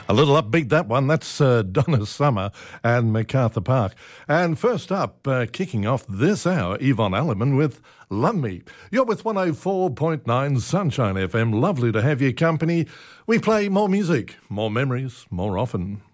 A little upbeat, that one. That's Donna Summer and MacArthur Park. And first up, kicking off this hour, Yvonne Elliman with Love Me. You're with 104.9 Sunshine FM. Lovely to have your company. We play more music, more memories, more often.